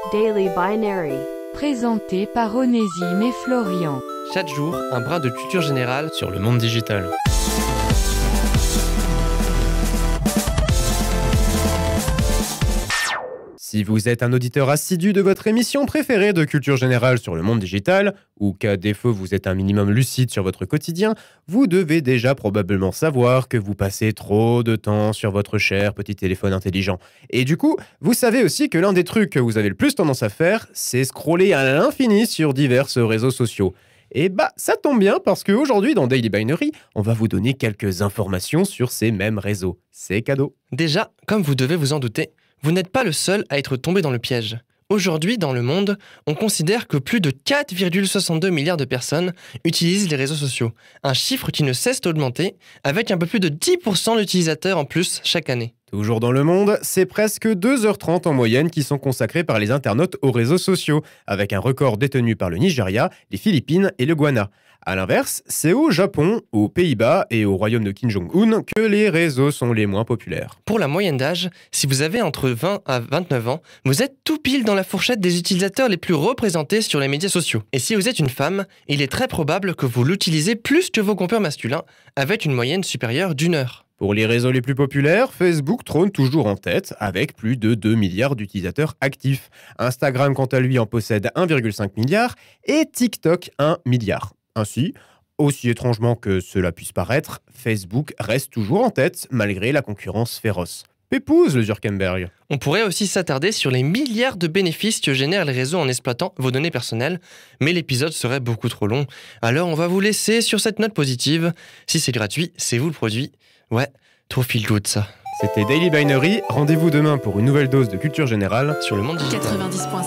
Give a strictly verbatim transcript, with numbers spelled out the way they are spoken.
Daily Binary. Présenté par Onésime et Florian. Chaque jour, un brin de culture générale sur le monde digital. Si vous êtes un auditeur assidu de votre émission préférée de culture générale sur le monde digital, ou qu'à défaut vous êtes un minimum lucide sur votre quotidien, vous devez déjà probablement savoir que vous passez trop de temps sur votre cher petit téléphone intelligent. Et du coup, vous savez aussi que l'un des trucs que vous avez le plus tendance à faire, c'est scroller à l'infini sur divers réseaux sociaux. Et bah, ça tombe bien parce qu'aujourd'hui dans Daily Binary, on va vous donner quelques informations sur ces mêmes réseaux. C'est cadeau. Déjà, comme vous devez vous en douter, vous n'êtes pas le seul à être tombé dans le piège. Aujourd'hui, dans le monde, on considère que plus de quatre virgule soixante-deux milliards de personnes utilisent les réseaux sociaux. Un chiffre qui ne cesse d'augmenter, avec un peu plus de dix pour cent d'utilisateurs en plus chaque année. Toujours dans le monde, c'est presque deux heures trente en moyenne qui sont consacrées par les internautes aux réseaux sociaux, avec un record détenu par le Nigeria, les Philippines et le Ghana. A l'inverse, c'est au Japon, aux Pays-Bas et au royaume de Kim Jong-un que les réseaux sont les moins populaires. Pour la moyenne d'âge, si vous avez entre vingt à vingt-neuf ans, vous êtes tout pile dans la fourchette des utilisateurs les plus représentés sur les médias sociaux. Et si vous êtes une femme, il est très probable que vous l'utilisez plus que vos compères masculins, avec une moyenne supérieure d'une heure. Pour les réseaux les plus populaires, Facebook trône toujours en tête avec plus de deux milliards d'utilisateurs actifs. Instagram, quant à lui, en possède un virgule cinq milliard et TikTok un milliard. Ainsi, aussi étrangement que cela puisse paraître, Facebook reste toujours en tête malgré la concurrence féroce. Pépouze le Zuckerberg. On pourrait aussi s'attarder sur les milliards de bénéfices que génèrent les réseaux en exploitant vos données personnelles, mais l'épisode serait beaucoup trop long. Alors on va vous laisser sur cette note positive. Si c'est gratuit, c'est vous le produit. Ouais, trop feel good ça. C'était Daily Binary. Rendez-vous demain pour une nouvelle dose de culture générale sur le monde digital. quatre-vingt-dix